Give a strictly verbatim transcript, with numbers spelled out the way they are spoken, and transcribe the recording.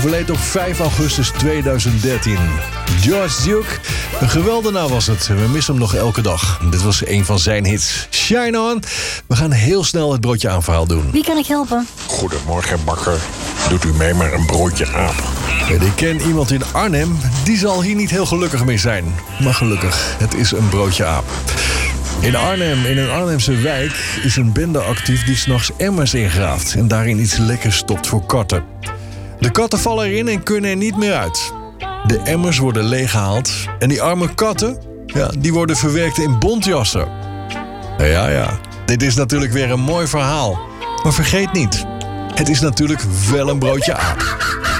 overleed op vijf augustus tweeduizend dertien. George Duke, een geweldenaar was het. We missen hem nog elke dag. Dit was een van zijn hits. Shine On. We gaan heel snel het broodje aanverhaal doen. Wie kan ik helpen? Goedemorgen, bakker. Doet u mee maar een broodje aap? En ik ken iemand in Arnhem, die zal hier niet heel gelukkig mee zijn. Maar gelukkig, het is een broodje aap. In Arnhem, in een Arnhemse wijk, is een bende actief die 's nachts emmers ingraaft en daarin iets lekkers stopt voor katten. De katten vallen erin en kunnen er niet meer uit. De emmers worden leeggehaald en die arme katten, ja, die worden verwerkt in bontjassen. Ja, ja, dit is natuurlijk weer een mooi verhaal. Maar vergeet niet, het is natuurlijk wel een broodje aap.